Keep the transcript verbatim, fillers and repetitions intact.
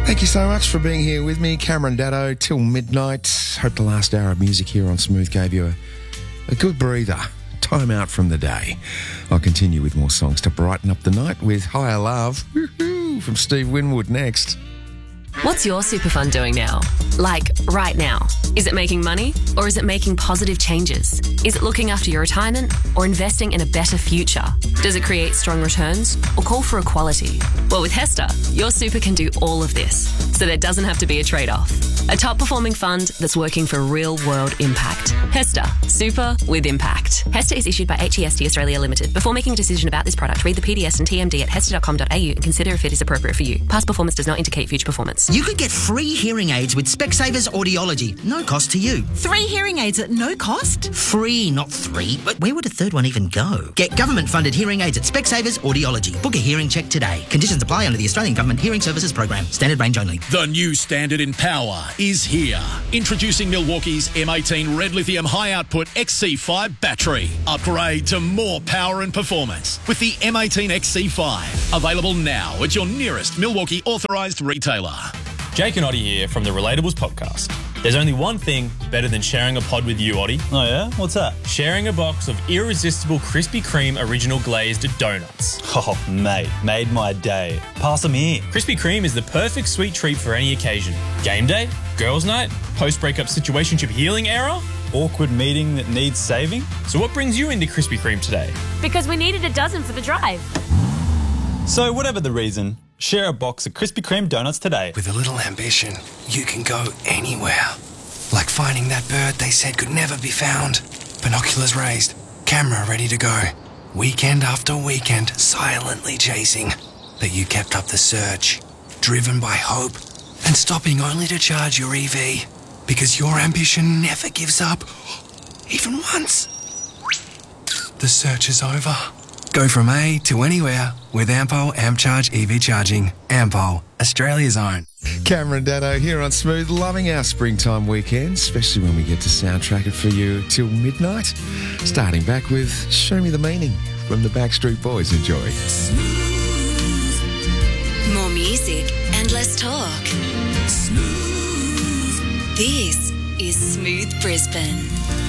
Thank you so much for being here with me, Cameron Daddo, till midnight. Hope the last hour of music here on Smooth gave you a, a good breather. Time out from the day. I'll continue with more songs to brighten up the night with Higher Love Woo-hoo, from Steve Winwood next. What's your super fund doing now? Like, right now. Is it making money or is it making positive changes? Is it looking after your retirement or investing in a better future? Does it create strong returns or call for equality? Well, with Hester, your super can do all of this, so there doesn't have to be a trade-off. A top-performing fund that's working for real-world impact. Hester, super with impact. Hester is issued by H E S T Australia Limited. Before making a decision about this product, read the P D S and T M D at hester dot com dot a u and consider if it is appropriate for you. Past performance does not indicate future performance. You could get free hearing aids with Specsavers Audiology. No cost to you. Three hearing aids at no cost? Free, not three. But where would a third one even go? Get government-funded hearing aids at Specsavers Audiology. Book a hearing check today. Conditions apply under the Australian Government Hearing Services Program. Standard range only. The new standard in power is here. Introducing Milwaukee's M eighteen Red Lithium High Output X C five battery. Upgrade to more power and performance with the M eighteen X C five. Available now at your nearest Milwaukee authorised retailer. Jake and Oddie here from the Relatables podcast. There's only one thing better than sharing a pod with you, Oddie. Oh yeah? What's that? Sharing a box of irresistible Krispy Kreme original glazed donuts. Oh, mate, made my day. Pass them here. Krispy Kreme is the perfect sweet treat for any occasion. Game day, girls' night, post-breakup situationship healing era. Awkward meeting that needs saving. So what brings you into Krispy Kreme today? Because we needed a dozen for the drive. So whatever the reason, share a box of Krispy Kreme donuts today. With a little ambition, you can go anywhere. Like finding that bird they said could never be found. Binoculars raised, camera ready to go. Weekend after weekend, silently chasing. But you kept up the search, driven by hope, and stopping only to charge your E V. Because your ambition never gives up, even once. The search is over. Go from A to anywhere with Ampol AmpCharge E V charging. Ampol, Australia's own. Cameron Daddo here on Smooth, loving our springtime weekends, especially when we get to soundtrack it for you till midnight. Starting back with Show Me the Meaning from the Backstreet Boys. Enjoy. More music and less talk. Smooth. This is Smooth Brisbane.